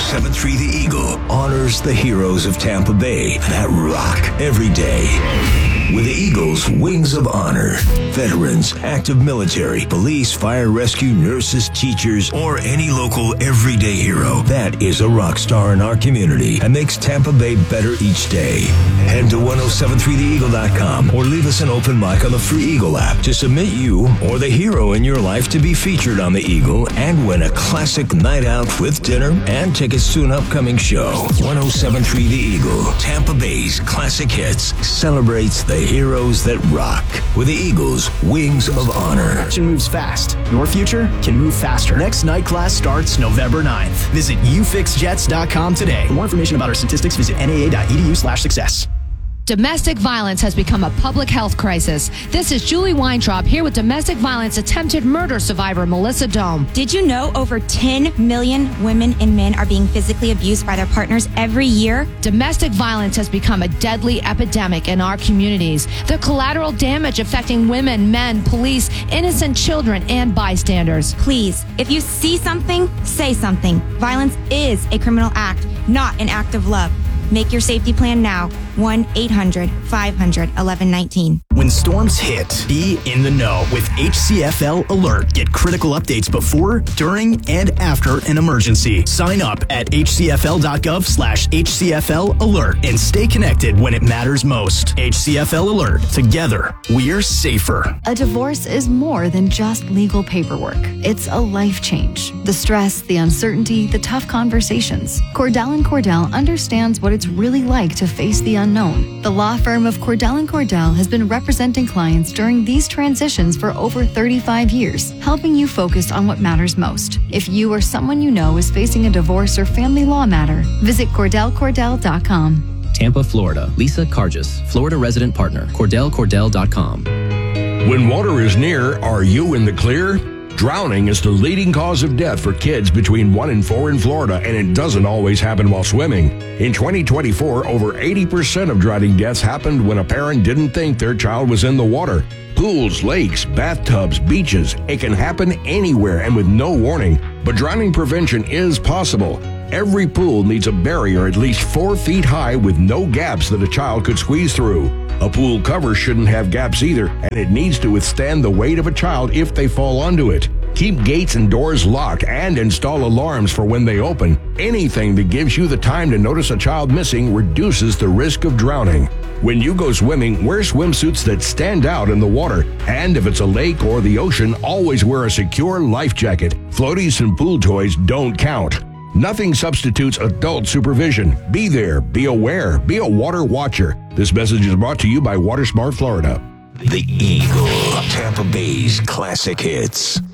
107.3 The Eagle honors the heroes of Tampa Bay that rock every day. With the Eagle's Wings of Honor, veterans, active military, police, fire, rescue, nurses, teachers, or any local everyday hero that is a rock star in our community and makes Tampa Bay better each day. Head to 1073theeagle.com or leave us an open mic on the free Eagle app to submit you or the hero in your life to be featured on the Eagle and win a classic night out with dinner and tickets to an upcoming show. 1073 The Eagle, Tampa Bay's classic hits, celebrates the heroes that rock with the Eagle's Wings of Honor. Action moves fast. Your future can move faster. Next night class starts November 9th. Visit ufixjets.com today. For more information about our statistics, visit naa.edu/success. Domestic violence has become a public health crisis. This is Julie Weintraub here with domestic violence attempted murder survivor Melissa Dome. Did you know over 10 million women and men are being physically abused by their partners every year? Domestic violence has become a deadly epidemic in our communities. The collateral damage affecting women, men, police, innocent children, and bystanders. Please, if you see something, say something. Violence is a criminal act, not an act of love. Make your safety plan now. 1-800-500-1119. When storms hit, be in the know with HCFL Alert. Get critical updates before, during, and after an emergency. Sign up at hcfl.gov/HCFL Alert and stay connected when it matters most. HCFL Alert. Together, we're safer. A divorce is more than just legal paperwork. It's a life change. The stress, the uncertainty, the tough conversations. Cordell & Cordell understands what it's really like to face the unknown. The law firm of Cordell & Cordell has been representing clients during these transitions for over 35 years, helping you focus on what matters most. If you or someone you know is facing a divorce or family law matter, visit CordellCordell.com. Tampa, Florida. Lisa Cargis, Florida resident partner. CordellCordell.com. When water is near, are you in the clear? Drowning is the leading cause of death for kids between 1 and 4 in Florida, and it doesn't always happen while swimming. In 2024, over 80% of drowning deaths happened when a parent didn't think their child was in the water. Pools, lakes, bathtubs, beaches, it can happen anywhere and with no warning. But drowning prevention is possible. Every pool needs a barrier at least 4 feet high with no gaps that a child could squeeze through. A pool cover shouldn't have gaps either, and it needs to withstand the weight of a child if they fall onto it. Keep gates and doors locked and install alarms for when they open. Anything that gives you the time to notice a child missing reduces the risk of drowning. When you go swimming, wear swimsuits that stand out in the water. And if it's a lake or the ocean, always wear a secure life jacket. Floaties and pool toys don't count. Nothing substitutes adult supervision. Be there, be aware, be a water watcher. This message is brought to you by WaterSmart Florida. The Eagle, Tampa Bay's classic hits.